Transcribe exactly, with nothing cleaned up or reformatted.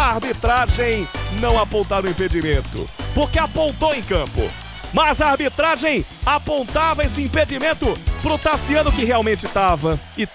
a arbitragem não apontar o impedimento, porque apontou em campo. Mas a arbitragem apontava esse impedimento pro Tassiano, que realmente estava. E